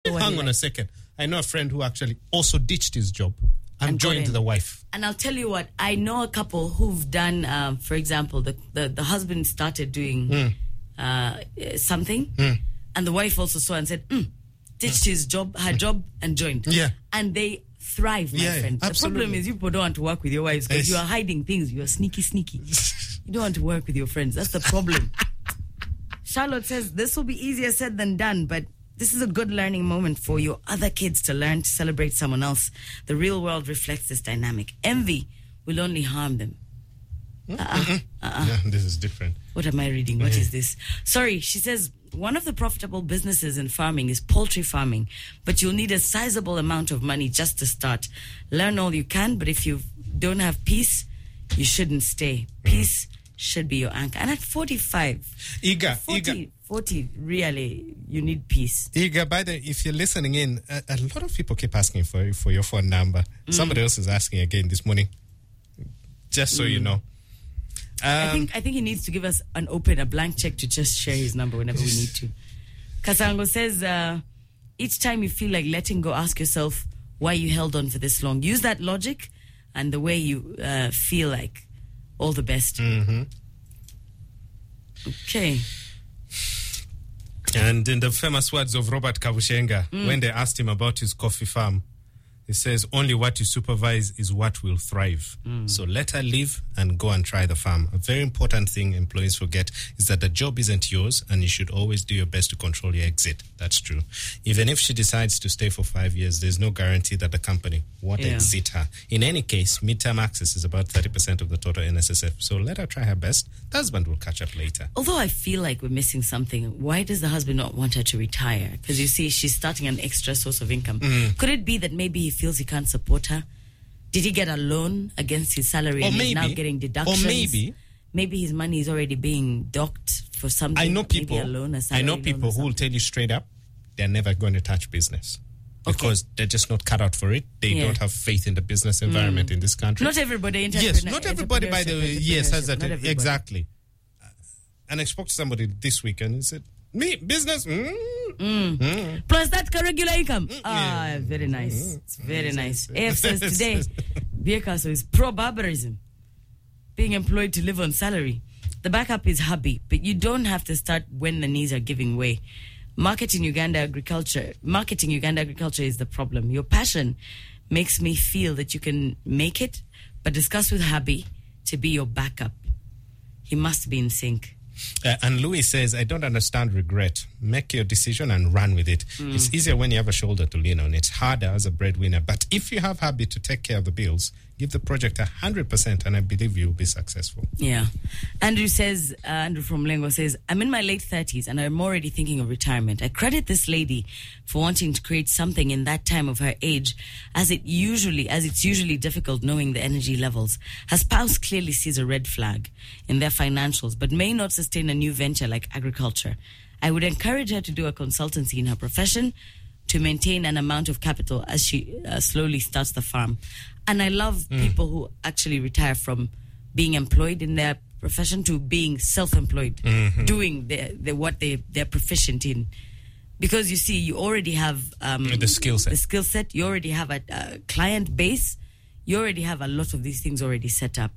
Hang on a second. I know a friend who actually also ditched his job and joined the wife. And I'll tell you what, I know a couple who've done, for example, the husband started doing something, and the wife also saw and said, ditched her job and joined. Yeah. And they thrive, my friend. Absolutely. The problem is you people don't want to work with your wives because you are hiding things. You are sneaky. You don't want to work with your friends. That's the problem. Charlotte says, this will be easier said than done, but this is a good learning moment for your other kids to learn to celebrate someone else. The real world reflects this dynamic. Envy will only harm them. Yeah, this is different. What am I reading? What is this? Sorry, she says, one of the profitable businesses in farming is poultry farming, but you'll need a sizable amount of money just to start. Learn all you can, but if you don't have peace, you shouldn't stay. Peace should be your anchor. And at 45, 40, really, you need peace. Iga, by the way, if you're listening in, a lot of people keep asking for your phone number. Somebody else is asking again this morning. Just so you know. I think he needs to give us a blank check to just share his number whenever we need to. Kasango says, each time you feel like letting go, ask yourself why you held on for this long. Use that logic and the way you feel like. All the best. Okay. And in the famous words of Robert Kabushenga, when they asked him about his coffee farm, he says, only what you supervise is what will thrive. So let her leave and go and try the farm. A very important thing employees forget is that the job isn't yours and you should always do your best to control your exit. That's true. Even if she decides to stay for 5 years, there's no guarantee that the company won't exit her. In any case, midterm access is about 30% of the total NSSF. So let her try her best. The husband will catch up later. Although I feel like we're missing something, why does the husband not want her to retire? Because you see, she's starting an extra source of income. Could it be that maybe he feels he can't support her? Did he get a loan against his salary and he's now getting deductions? Or maybe his money is already being docked for something. I know people who will tell you straight up they're never going to touch business because they're just not cut out for it. They don't have faith in the business environment in this country. Not everybody. Yes, not everybody, by the way. Yes, has that. Exactly. And I spoke to somebody this week and he said, me, business. Plus that regular income. Very nice. It's very nice. AF says today, Biakaso is pro-barbarism. Being employed to live on salary. The backup is hubby, but you don't have to start when the knees are giving way. Marketing Uganda agriculture is the problem. Your passion makes me feel that you can make it, but discuss with hubby to be your backup. He must be in sync. And Louis says, I don't understand regret. Make your decision and run with it. It's easier when you have a shoulder to lean on. It's harder as a breadwinner. But if you have habit to take care of the bills, give the project 100% and I believe you'll be successful. Yeah. Andrew from Lengo says, I'm in my late 30s and I'm already thinking of retirement. I credit this lady for wanting to create something in that time of her age as it's usually difficult knowing the energy levels. Her spouse clearly sees a red flag in their financials but may not sustain a new venture like agriculture. I would encourage her to do a consultancy in her profession to maintain an amount of capital as she slowly starts the farm. And I love people who actually retire from being employed in their profession to being self-employed, doing what they're proficient in. Because you see, you already have the skill set. You already have a client base. You already have a lot of these things already set up.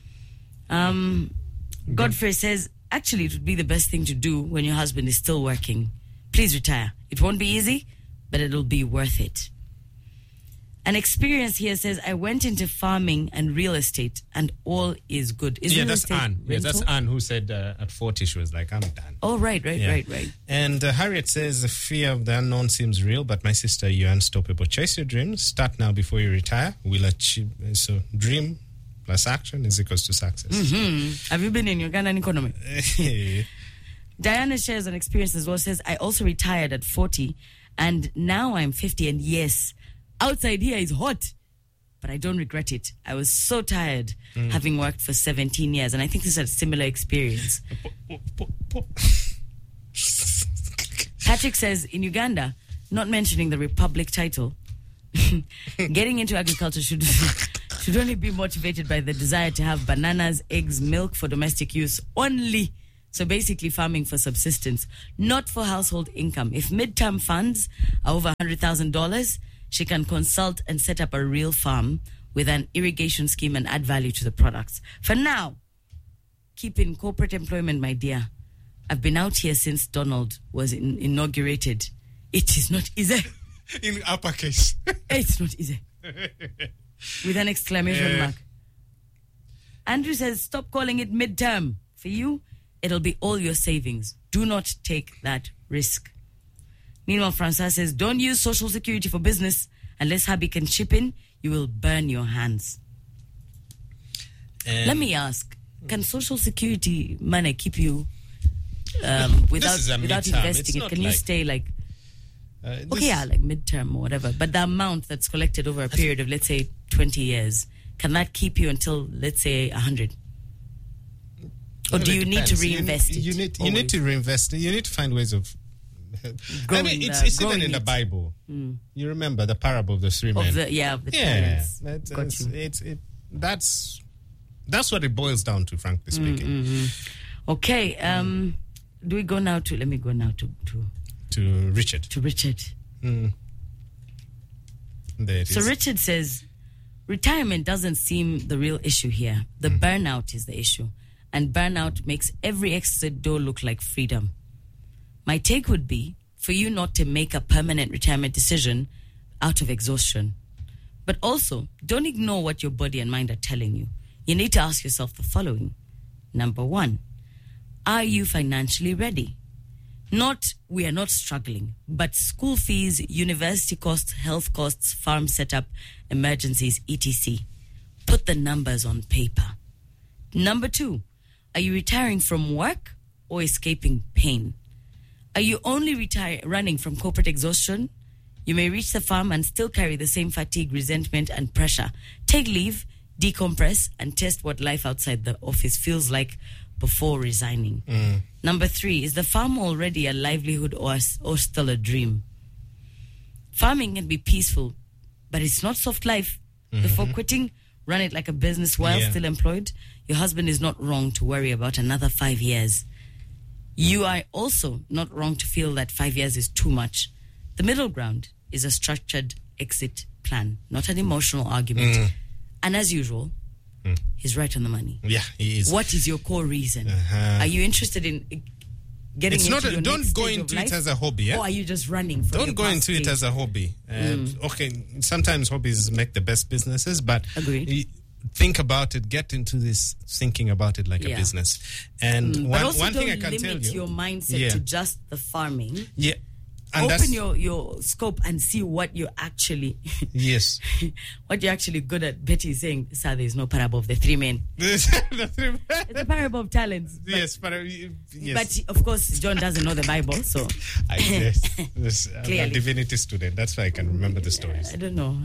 Godfrey says, actually, it would be the best thing to do when your husband is still working. Please retire. It won't be easy, but it'll be worth it. An experience here says, I went into farming and real estate and all is good. That's Anne. Yeah, that's Anne who said at 40 she was like, I'm done. Oh, right. And Harriet says, the fear of the unknown seems real, but my sister, you're unstoppable. Chase your dreams. Start now before you retire. We'll achieve. So dream plus action is equals to success. Have you been in Ugandan economy? Diana shares an experience as well. Says, I also retired at 40 and now I'm 50 and yes, outside here is hot, but I don't regret it. I was so tired having worked for 17 years, and I think this is a similar experience. Patrick says, in Uganda, not mentioning the Republic title, getting into agriculture should only be motivated by the desire to have bananas, eggs, milk for domestic use only. So basically farming for subsistence, not for household income. If midterm funds are over $100,000, she can consult and set up a real farm with an irrigation scheme and add value to the products. For now, keep in corporate employment, my dear. I've been out here since Donald was inaugurated. It is not easy. In uppercase. It's not easy. With an exclamation mark. Andrew says, stop calling it midterm. For you, it'll be all your savings. Do not take that risk. Meanwhile, Francois says, don't use Social Security for business. Unless hubby can chip in, you will burn your hands. Let me ask, can Social Security money keep you without investing it? Can you stay like midterm or whatever, but the amount that's collected over a period of, let's say, 20 years, can that keep you until, let's say, 100? Or do you need to reinvest it? You need to reinvest it. You need to find ways of growing. It's even in the Bible. You remember the parable of the three men? Talents. That's what it boils down to, frankly speaking. Okay. Do we go now to? Let me go now to Richard. To Richard. There it so is. Richard says, retirement doesn't seem the real issue here. The burnout is the issue. And burnout makes every exit door look like freedom. My take would be for you not to make a permanent retirement decision out of exhaustion. But also, don't ignore what your body and mind are telling you. You need to ask yourself the following. Number 1, are you financially ready? Not, we are not struggling, but school fees, university costs, health costs, farm setup, emergencies, etc. Put the numbers on paper. Number 2, are you retiring from work or escaping pain? Are you only running from corporate exhaustion? You may reach the farm and still carry the same fatigue, resentment, and pressure. Take leave, decompress, and test what life outside the office feels like before resigning. Number 3, is the farm already a livelihood or still a dream? Farming can be peaceful, but it's not soft life. Before quitting, run it like a business while still employed. Your husband is not wrong to worry about another 5 years. You are also not wrong to feel that 5 years is too much. The middle ground is a structured exit plan, not an emotional argument. And as usual, he's right on the money. Yeah, he is. What is your core reason? Are you interested in getting into your don't next go stage into of it life? as a hobby. Or are you just running from Don't go into it as a hobby. Okay, sometimes hobbies make the best businesses, but Agreed. Think about it. Get into this thinking about it like a business. And but also one don't thing I can tell limit you, your mindset to just the farming. Yeah. And Open your scope and see what you're actually what you're actually good at. Betty is saying, sir, there's no parable of the three men. It's a parable of talents. But of course, John doesn't know the Bible, so I'm a divinity student. That's why I can remember the stories. I don't know.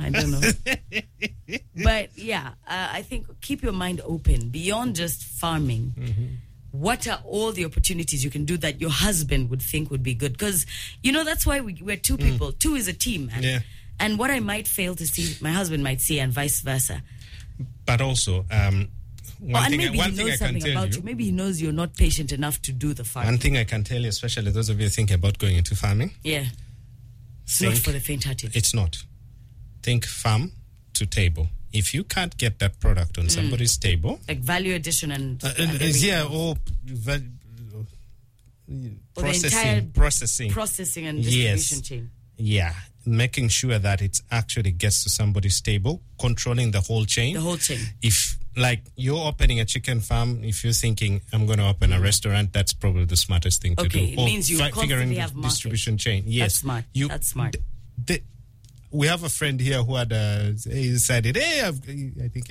But yeah, I think keep your mind open beyond just farming. What are all the opportunities you can do that your husband would think would be good? Because, that's why we're two people. Two is a team. And what I might fail to see, my husband might see, and vice versa. But also, one thing I can tell you. Maybe he knows you're not patient enough to do the farming. One thing I can tell you, especially those of you thinking about going into farming. Yeah. It's not for the faint-hearted. It's not. Think farm to table. If you can't get that product on somebody's table, like value addition and processing and distribution chain. Yeah, making sure that it actually gets to somebody's table, controlling the whole chain. If like you're opening a chicken farm, if you're thinking I'm going to open a restaurant, that's probably the smartest thing to do. It means you constantly have market. Distribution chain. Yes, that's smart. We have a friend here who had he decided, hey, I think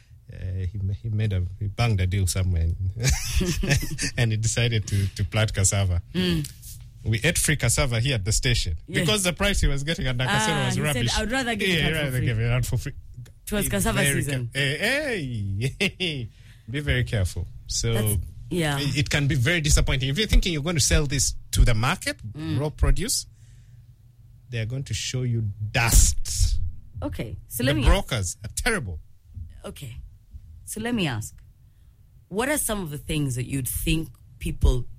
he banged a deal somewhere, and he decided to plant cassava. We ate free cassava here at the station because the price he was getting at Nakasero was rubbish. Said, I would rather give it out for free. It was cassava season. Hey, be very careful. So That's, it can be very disappointing if you're thinking you're going to sell this to the market, raw produce. They are going to show you dust. Okay, so the brokers are terrible. Okay, so let me ask, what are some of the things that you'd think people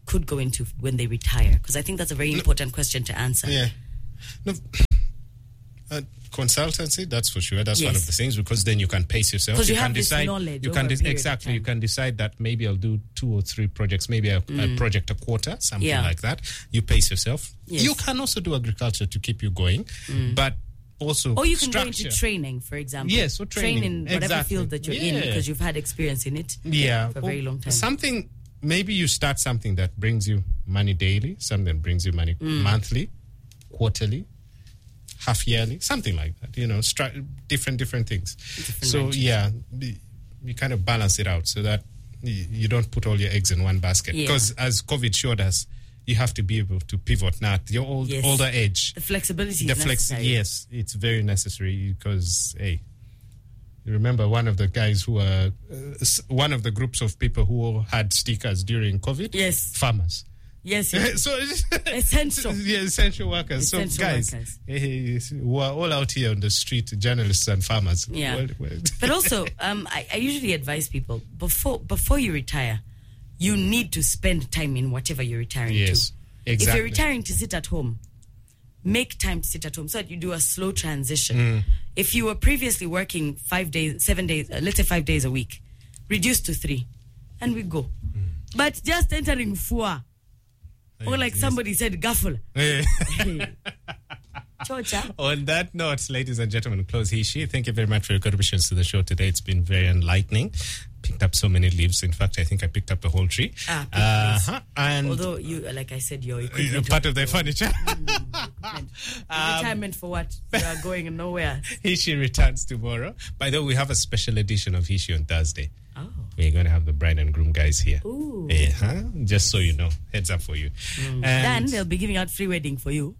could go into when they retire? Because I think that's a very important question to answer. Yeah. No, consultancy, that's for sure. That's Yes. one of the things, because then you can pace yourself. Because you can have this decide. knowledge You over can a period of exactly. You time. can decide that maybe I'll do 2 or 3 projects, maybe a project a quarter, something Yeah. like that. You pace yourself. Yes. You can also do agriculture to keep you going, but also Or you can go structure. into training, for example. Yes, or training. Train in whatever Exactly. field that you're in, Yeah. because you've had experience in it Yeah, for a very long time. Something, maybe you start something that brings you money daily, something that brings you money monthly, quarterly, half yearly, something like that. Different things. So ranges. yeah, you kind of balance it out so that you don't put all your eggs in one basket. Yeah. Because as COVID showed us, you have to be able to pivot now at your Yes. older age. The flexibility is necessary. Yes, it's very necessary, because you remember one of the guys who were one of the groups of people who had stickers during COVID. Yes. Farmers. Yes. So Essential. Yeah, essential workers. Essential So guys, workers. who are all out here on the street, journalists and farmers. Yeah. But also, I usually advise people, before you retire, you need to spend time in whatever you're retiring Yes, to. exactly. If you're retiring to sit at home, make time to sit at home so that you do a slow transition. If you were previously working 5 days, 7 days, let's say 5 days a week, reduce to 3, and we go. But just entering FUA, or like somebody said, gaffle. Chocha. On that note, ladies and gentlemen, close Hishi. Thank you very much for your contributions to the show today. It's been very enlightening. Picked up so many leaves. In fact, I think I picked up the whole tree. And Although you, like I said, your equipment part of their furniture. retirement for what? You are going nowhere. Hishi returns tomorrow. By the way, we have a special edition of Hishi on Thursday. Oh. We're going to have the bride and groom guys here. Ooh. Just so you know. Heads up for you. Then And they'll be giving out free wedding for you.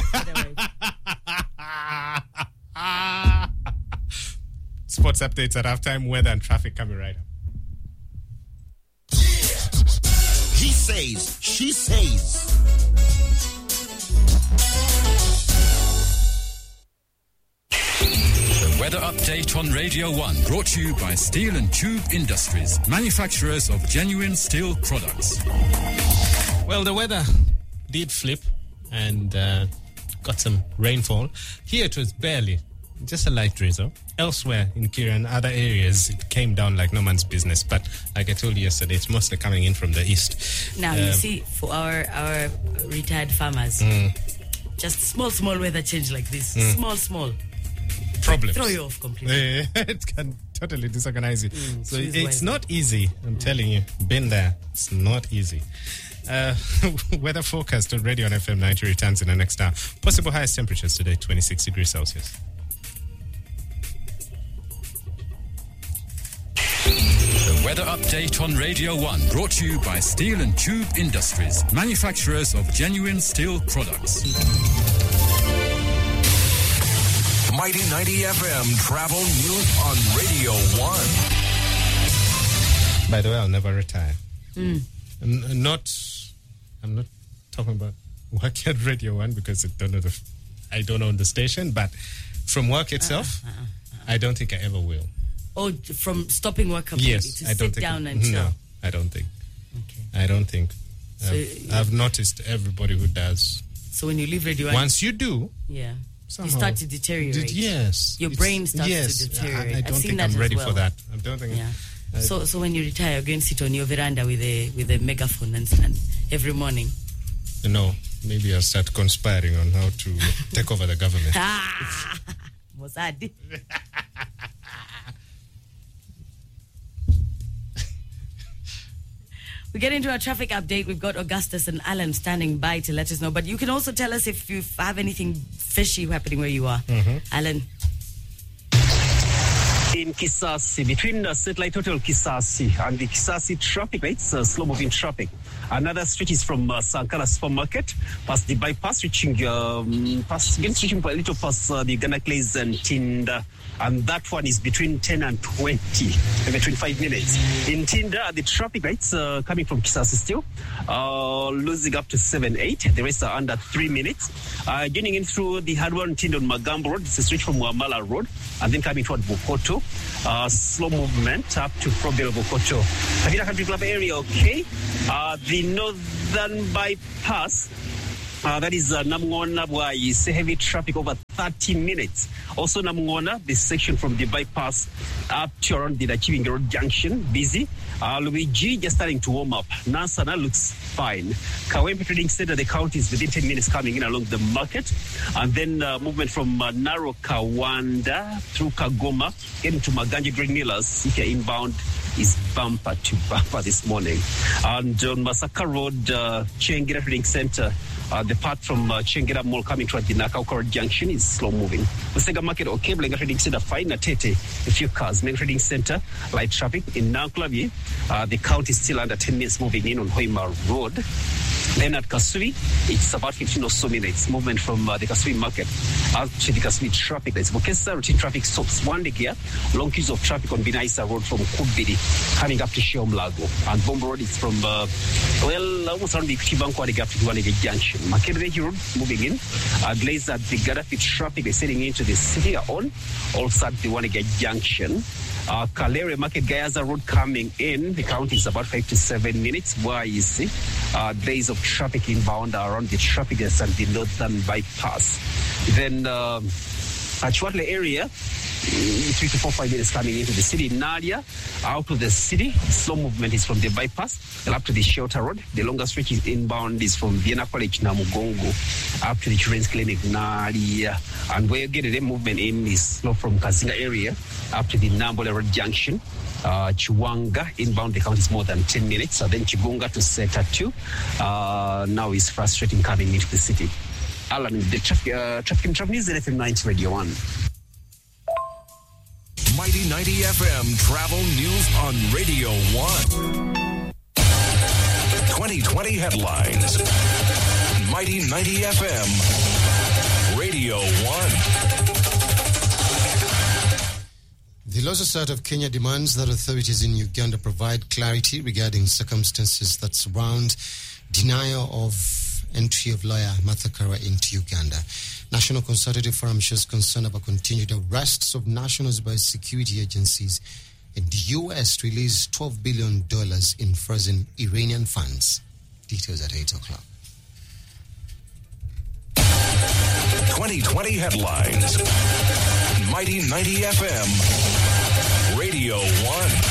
sports updates at halftime, weather and traffic coming right up. He says, she says. The weather update on Radio 1, brought to you by Steel and Tube Industries, manufacturers of genuine steel products. Well, the weather did flip and got some rainfall. Here it was barely, just a light drizzle. Elsewhere in Kira and other areas, it came down like no man's business. But like I told you yesterday, it's mostly coming in from the east. Now, you see, for our retired farmers, just small weather change like this, small, Problems. throw you off completely. It can totally disorganize you. So choose it's wisely. not easy. I'm telling you, been there. It's not easy. Weather forecast on Radio on FM 90 returns in the next hour. Possible highest temperatures today, 26 degrees Celsius. The weather update on Radio 1, brought to you by Steel and Tube Industries, manufacturers of genuine steel products. Mighty 90 FM travel news on Radio 1. By the way, I'll never retire. I'm not talking about working at Radio 1 because I don't own the station, but from work itself, I don't think I ever will. Or from stopping work completely Yes, to I don't sit think. down and chill. No, I don't think. Okay. I don't think. So, I've noticed everybody who does. So when you leave Radio 1, Once you do, you somehow start to deteriorate. Yes, Your brain starts to deteriorate. I I've don't seen think that I'm as ready well. for that. I don't think. Yeah. So when you retire, you're going to sit on your veranda with a megaphone and every morning. No, maybe I'll start conspiring on how to take over the government. Mossad. We get into our traffic update. We've got Augustus and Alan standing by to let us know. But you can also tell us if you have anything fishy happening where you are. Alan. In Kisasi, between the Satellite Hotel Kisasi and the Kisasi traffic lights, slow-moving traffic. Another street is from Sankara Supermarket, past the bypass, reaching a little past the Ghana Clays and Tinda. And that one is between 10 and 20, maybe 25 minutes. In Tinda, the traffic lights coming from Kisasi still, losing up to 7-8. The rest are under 3 minutes. Joining in through the hard one, Tinda on Magambo Road. It's a street from Wamala Road. And then coming toward Bokoto. Slow movement up to Probel Bokoto. Kavita Country Club area, okay. The the northern bypass. That is Namngona Bwayise, heavy traffic over 30 minutes. Also Namngona, this section from the bypass up to around the Chiving Road Junction, busy. Luigi just starting to warm up. Nansana looks fine. Kawempe Trading Center, the count is within 10 minutes coming in along the market. And then movement from Narrow Kawanda through Kagoma, getting to Maganji Green Millers. If you're inbound, is bumper to bumper this morning. And on Masaka Road, Chengera Trading Center, the path from Chengera Mall coming toward the Nakauka Junction is slow moving. Musega Market, okay, Blenga Trading Center, fine. Natete, a few cars. Main Trading Center, light traffic. In Nanklavi, the count is still under 10 minutes moving in on Hoima Road. Then at Kasui, it's about 15 or so minutes movement from the Kasui Market out to the Kasui traffic. There's Bokesa routine traffic stops one day here. Long queues of traffic on Binaisa Road from Kubiri coming up to Shiomlago. And Bombo Road is from, almost around the Kibanko and the gap to Duanege Junction. Makerere Road moving in. Glaze at the Gaddafi traffic is heading into the city on. Also at the Duanege Junction. Kalere Market Gayaza Road coming in. The count is about 5 to 7 minutes. Why you see days of traffic inbound around the traffic and the northern bypass. Then at Chwatle area, 3 to 5 minutes coming into the city. Nadia, out of the city, slow movement is from the bypass up to the Shelter Road. The longer stretch is inbound is from Vienna College, Namugongo, up to the Children's Clinic, Nadia. And where you get the movement in is slow from Kazinga area up to the Nambole Road Junction. Chiwanga, inbound, the count is more than 10 minutes. Then Chigunga to Seta 2. Now is frustrating coming into the city. Alan, the traffic news at FM 90 Radio 1. Mighty 90 FM Travel News on Radio 1. 2020 headlines. Mighty 90 FM Radio 1. The Law Society of Kenya demands that authorities in Uganda provide clarity regarding circumstances that surround denial of entry of lawyer Martha Karua into Uganda. National Consultative Forum shows concern about continued arrests of nationals by security agencies, and the U.S. released $12 billion in frozen Iranian funds. Details at 8 o'clock. 2020 headlines. Mighty 90 FM Radio 1.